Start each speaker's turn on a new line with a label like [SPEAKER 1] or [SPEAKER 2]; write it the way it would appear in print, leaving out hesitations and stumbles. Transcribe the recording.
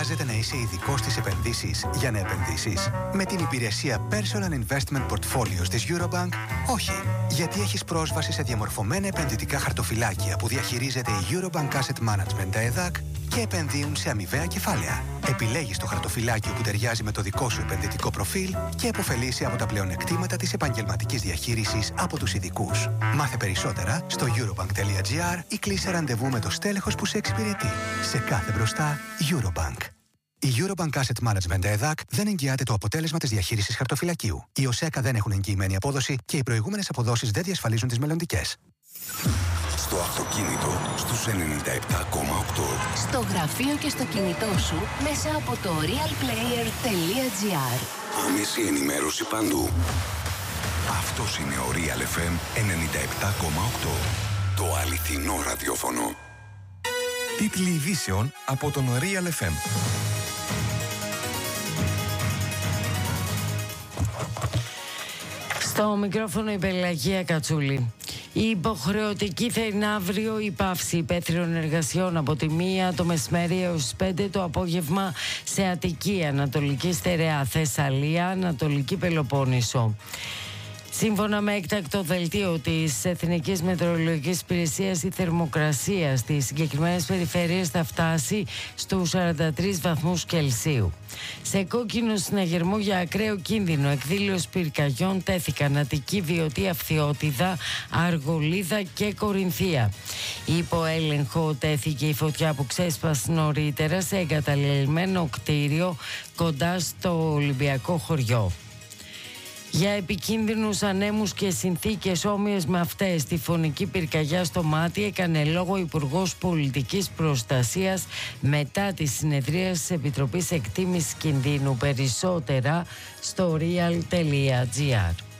[SPEAKER 1] Χρειάζεται να είσαι ειδικός στις επενδύσεις για να επενδύσεις? Με την υπηρεσία Personal Investment Portfolios της Eurobank, όχι. Γιατί έχεις πρόσβαση σε διαμορφωμένα επενδυτικά χαρτοφυλάκια που διαχειρίζεται η Eurobank Asset Management, τα ΕΔΑΚ, και επενδύουν σε αμοιβαία κεφάλαια. Επιλέγεις το χαρτοφυλάκιο που ταιριάζει με το δικό σου επενδυτικό προφίλ και επωφελείσαι από τα πλεονεκτήματα της επαγγελματικής διαχείρισης από τους ειδικούς. Μάθε περισσότερα στο eurobank.gr ή κλείσε ραντεβού με το στέλεχος που σε εξυπηρετεί. Σε κάθε μπροστά, Eurobank. Η Eurobank Asset Management ΕΔΑΚ δεν εγγυάται το αποτέλεσμα της διαχείρισης χαρτοφυλακίου. Οι ΟΣΕΚΑ δεν έχουν εγγυημένη απόδοση και οι προηγούμενες αποδόσεις δεν διασφαλίζουν τις μελλοντικές.
[SPEAKER 2] Στο αυτοκίνητο στους 97,8.
[SPEAKER 3] Στο γραφείο και στο κινητό σου μέσα από το realplayer.gr.
[SPEAKER 2] Άμεση ενημέρωση παντού. Αυτός είναι ο Real FM 97,8. Το αληθινό ραδιόφωνο.
[SPEAKER 4] Τίτλοι ειδήσεων από τον Real FM.
[SPEAKER 5] Στο μικρόφωνο η Πελαγία Κατσούλη. Η υποχρεωτική θα είναι αύριο η πάυση υπαίθριων εργασιών από τη 1 το μεσημέρι έως 5 το απόγευμα σε Αττική, Ανατολική Στερεά, Θεσσαλία, Ανατολική Πελοπόννησο. Σύμφωνα με έκτακτο δελτίο της Εθνικής Μετεωρολογικής Υπηρεσίας, η θερμοκρασία στις συγκεκριμένες περιφέρειες θα φτάσει στους 43 βαθμούς Κελσίου. Σε κόκκινο συναγερμό για ακραίο κίνδυνο εκδήλωση πυρκαγιών τέθηκαν Αττική, Βιωτή, Αυθιώτιδα, Αργολίδα και Κορινθία. Υπό έλεγχο τέθηκε η φωτιά που ξέσπασε νωρίτερα σε εγκαταλελειμμένο κτίριο κοντά στο Ολυμπιακό χωριό. Για επικίνδυνους ανέμους και συνθήκες όμοιες με αυτές, τη φωνική πυρκαγιά στο Μάτι έκανε λόγο Υπουργός Πολιτικής Προστασίας μετά τη συνεδρία της Επιτροπής Εκτίμησης Κινδύνου. Περισσότερα στο real.gr.